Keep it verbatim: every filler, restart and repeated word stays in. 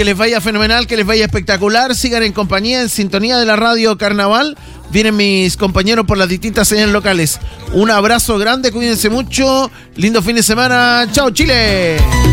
Que les vaya fenomenal, que les vaya espectacular. Sigan en compañía, en sintonía de la radio Carnaval. Vienen mis compañeros por las distintas señales locales. Un abrazo grande, cuídense mucho. Lindo fin de semana. ¡Chao, Chile!